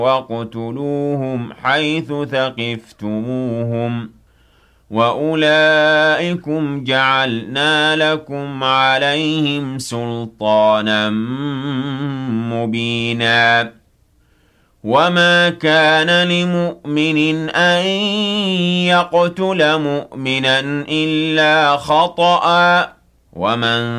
وَاقْتُلُوهُمْ حَيْثُ ثَقِفْتُمُوهُمْ ۚ وَأُولَٰئِكُمْ جَعَلْنَا لَكُمْ عَلَيْهِمْ سُلْطَانًا مُّبِينًا وَمَا كَانَ لِمُؤْمِنٍ أَن يَقْتُلَ مُؤْمِنًا إِلَّا خَطَأً ۚ وَمَن